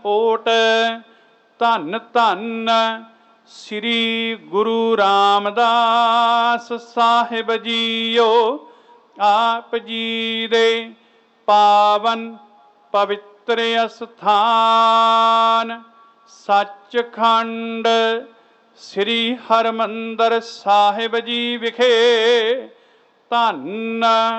ਓਟ। ਧੰਨ ਧੰਨ ਸ੍ਰੀ ਗੁਰੂ ਰਾਮਦਾਸ ਸਾਹਿਬ ਜੀਓ। ਆਪ ਜੀ ਦੇ ਪਾਵਨ ਪਵਿੱਤਰ ਅਸਥਾਨ ਸੱਚਖੰਡ ਸ੍ਰੀ ਹਰਿਮੰਦਰ ਸਾਹਿਬ ਜੀ ਵਿਖੇ ਧੰਨ